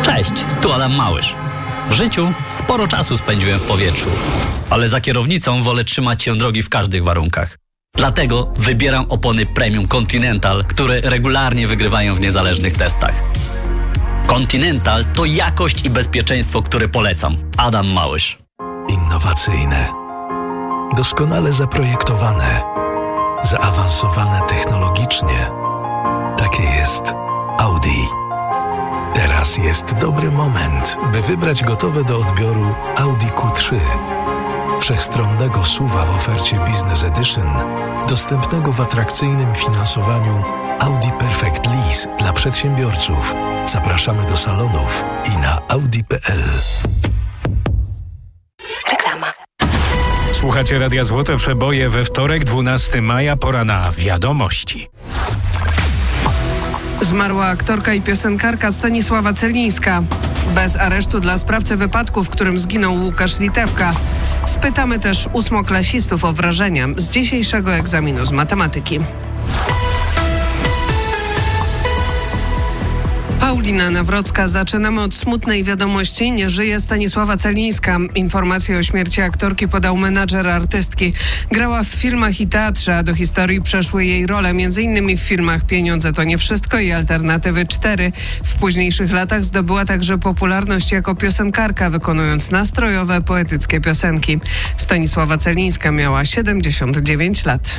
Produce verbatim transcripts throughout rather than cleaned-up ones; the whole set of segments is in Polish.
Cześć, tu Adam Małysz. W życiu sporo czasu spędziłem w powietrzu, ale za kierownicą wolę trzymać się drogi w każdych warunkach. Dlatego wybieram opony Premium Continental, które regularnie wygrywają w niezależnych testach. Continental to jakość i bezpieczeństwo, które polecam. Adam Małysz. Innowacyjne, doskonale zaprojektowane, zaawansowane technologicznie. Takie jest Audi. Teraz jest dobry moment, by wybrać gotowe do odbioru Audi Q trzy. Wszechstronnego S U V-a w ofercie Business Edition, dostępnego w atrakcyjnym finansowaniu Audi Perfect Lease dla przedsiębiorców. Zapraszamy do salonów i na audi kropka p l. Reklama. Słuchacie Radia Złote Przeboje we wtorek, dwunastego maja, pora na wiadomości. Zmarła aktorka i piosenkarka Stanisława Celińska. Bez aresztu dla sprawcy wypadku, w którym zginął Łukasz Litewka. Spytamy też ósmoklasistów o wrażenia z dzisiejszego egzaminu z matematyki. Paulina Nawrocka. Zaczynamy od smutnej wiadomości. Nie żyje Stanisława Celińska. Informację o śmierci aktorki podał menadżer artystki. Grała w filmach i teatrze, a do historii przeszły jej role m.in. w filmach Pieniądze to nie wszystko i Alternatywy cztery. W późniejszych latach zdobyła także popularność jako piosenkarka, wykonując nastrojowe, poetyckie piosenki. Stanisława Celińska miała siedemdziesiąt dziewięć lat.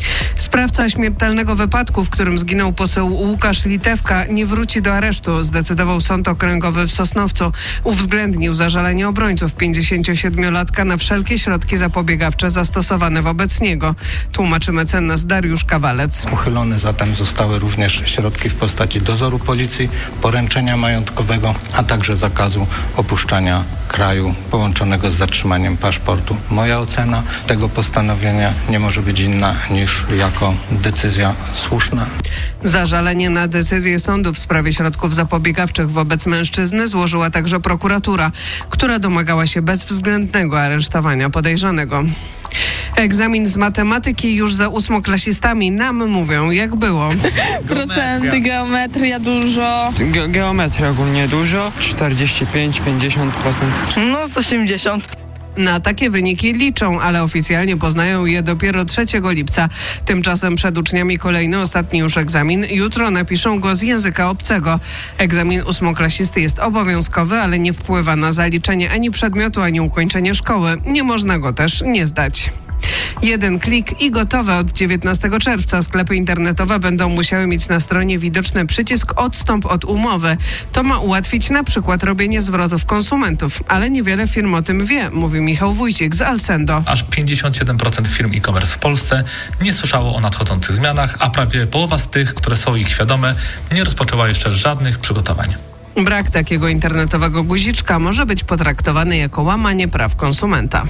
Sprawca śmiertelnego wypadku, w którym zginął poseł Łukasz Litewka, nie wróci do aresztu, zdecydował Sąd Okręgowy w Sosnowcu. Uwzględnił zażalenie obrońców pięćdziesięciosiedmiolatka na wszelkie środki zapobiegawcze zastosowane wobec niego. Tłumaczy mecenas Dariusz Kawalec. Uchylone zatem zostały również środki w postaci dozoru policji, poręczenia majątkowego, a także zakazu opuszczania kraju połączonego z zatrzymaniem paszportu. Moja ocena tego postanowienia nie może być inna niż jako decyzja słuszna. Zażalenie na decyzję sądu w sprawie środków zapobiegawczych wobec mężczyzny złożyła także prokuratura, która domagała się bezwzględnego aresztowania podejrzanego. Egzamin z matematyki już za ósmoklasistami. Nam mówią, jak było. Procenty, geometria dużo. Ge- geometria ogólnie dużo. czterdzieści pięć do pięćdziesięciu procent. No z osiemdziesiąt. Na takie wyniki liczą, ale oficjalnie poznają je dopiero trzeciego lipca. Tymczasem przed uczniami kolejny, ostatni już egzamin. Jutro napiszą go z języka obcego. Egzamin ósmoklasisty jest obowiązkowy, ale nie wpływa na zaliczenie ani przedmiotu, ani ukończenie szkoły. Nie można go też nie zdać. Jeden klik i gotowe. Od dziewiętnastego czerwca sklepy internetowe będą musiały mieć na stronie widoczny przycisk odstąp od umowy. To ma ułatwić na przykład robienie zwrotów konsumentów, ale niewiele firm o tym wie, mówi Michał Wójcik z Alsendo. Aż pięćdziesiąt siedem procent firm e-commerce w Polsce nie słyszało o nadchodzących zmianach, a prawie połowa z tych, które są ich świadome, nie rozpoczęła jeszcze żadnych przygotowań. Brak takiego internetowego guziczka może być potraktowany jako łamanie praw konsumenta.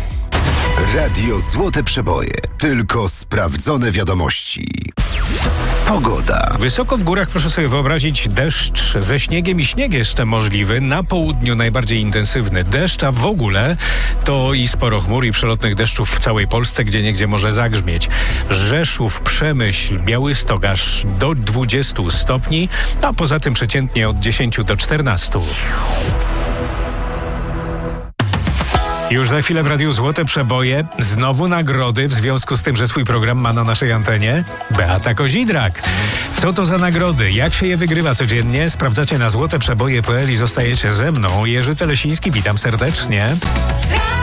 Radio Złote Przeboje. Tylko sprawdzone wiadomości. Pogoda. Wysoko w górach proszę sobie wyobrazić deszcz ze śniegiem i śnieg jeszcze możliwy. Na południu najbardziej intensywny deszcz, a w ogóle to i sporo chmur i przelotnych deszczów w całej Polsce, gdzieniegdzie może zagrzmieć. Rzeszów, Przemyśl, Białystok aż do dwudziestu stopni, a poza tym przeciętnie od dziesięciu do czternastu. Już za chwilę w Radiu Złote Przeboje. Znowu nagrody w związku z tym, że swój program ma na naszej antenie Beata Kozidrak. Co to za nagrody? Jak się je wygrywa codziennie? Sprawdzacie na złoteprzeboje kropka p l i zostajecie ze mną. Jerzy Telesiński, witam serdecznie.